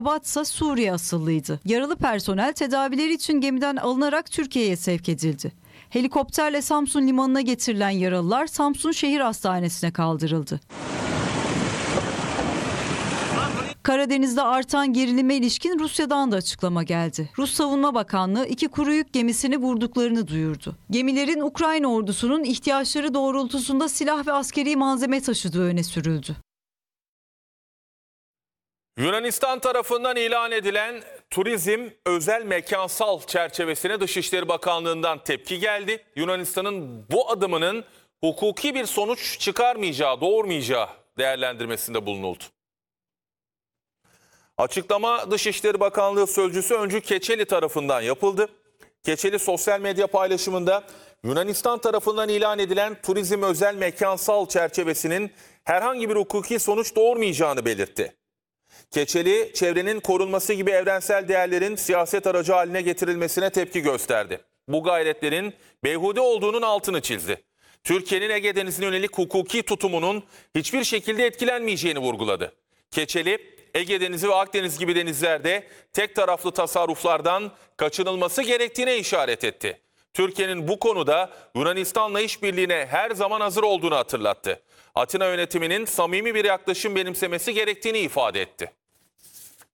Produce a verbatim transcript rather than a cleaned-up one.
Batsa Suriye asıllıydı. Yaralı personel tedavileri için gemiden alınarak Türkiye'ye sevk edildi. Helikopterle Samsun limanına getirilen yaralılar Samsun Şehir Hastanesi'ne kaldırıldı. Karadeniz'de artan gerilime ilişkin Rusya'dan da açıklama geldi. Rus Savunma Bakanlığı iki kuru yük gemisini vurduklarını duyurdu. Gemilerin Ukrayna ordusunun ihtiyaçları doğrultusunda silah ve askeri malzeme taşıdığı öne sürüldü. Yunanistan tarafından ilan edilen turizm özel mekansal çerçevesine Dışişleri Bakanlığı'ndan tepki geldi. Yunanistan'ın bu adımının hukuki bir sonuç çıkarmayacağı, doğurmayacağı değerlendirmesinde bulunuldu. Açıklama Dışişleri Bakanlığı Sözcüsü Öncü Keçeli tarafından yapıldı. Keçeli sosyal medya paylaşımında Yunanistan tarafından ilan edilen turizm özel mekansal çerçevesinin herhangi bir hukuki sonuç doğurmayacağını belirtti. Keçeli, çevrenin korunması gibi evrensel değerlerin siyaset aracı haline getirilmesine tepki gösterdi. Bu gayretlerin beyhude olduğunun altını çizdi. Türkiye'nin Ege Denizi'ne yönelik hukuki tutumunun hiçbir şekilde etkilenmeyeceğini vurguladı. Keçeli, Ege Denizi ve Akdeniz gibi denizlerde tek taraflı tasarruflardan kaçınılması gerektiğine işaret etti. Türkiye'nin bu konuda Yunanistan'la işbirliğine her zaman hazır olduğunu hatırlattı. Atina yönetiminin samimi bir yaklaşım benimsemesi gerektiğini ifade etti.